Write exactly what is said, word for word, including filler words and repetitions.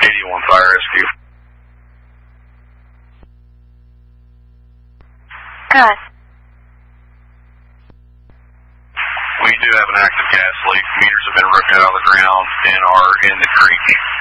eighty-one Fire Rescue. Gus. We do have an active gas leak. Meters have been ripped out of the ground and are in the creek.